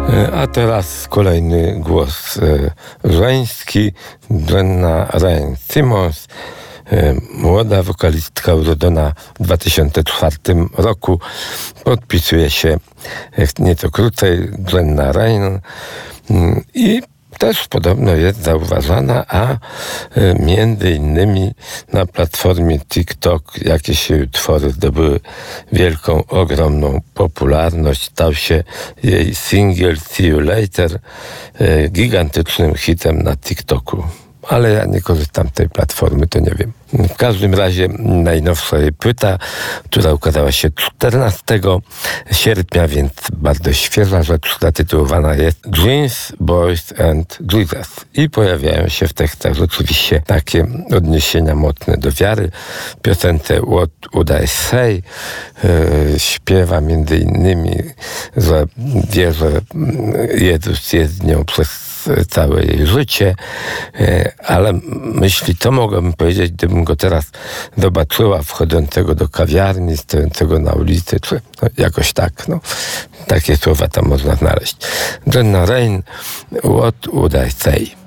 A teraz kolejny głos żeński. Jenna Rain Simmons, młoda wokalistka urodzona w 2004 roku. Podpisuje się nieco krócej Jenna Rain i też podobno jest zauważana, a między innymi na platformie TikTok jakieś jej utwory zdobyły wielką, ogromną popularność. Stał się jej singiel See You Later gigantycznym hitem na TikToku. Ale ja nie korzystam z tej platformy, to nie wiem. W każdym razie najnowsza jej płyta, która ukazała się 14 sierpnia, więc bardzo świeża rzecz, zatytułowana jest Dreams, Boys and Jesus. I pojawiają się w tekstach rzeczywiście takie odniesienia mocne do wiary. W piosence What Would I Say śpiewa między innymi, że wie, że Jezus jest z nią przez całe jej życie, ale myśli, to mogłabym powiedzieć, gdybym go teraz zobaczyła wchodzącego do kawiarni, stojącego na ulicy, czy jakoś tak, takie słowa tam można znaleźć. Jenna Rain, What Would I Say?